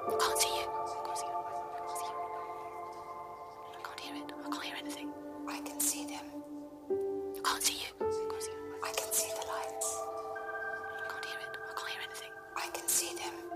I can't see you. I can't see you. I can't see you. I can't hear it. I can't hear anything. I can see them. I can't see you. I can't see you. I can see the lights. I can't hear it. I can't hear anything. I can see them.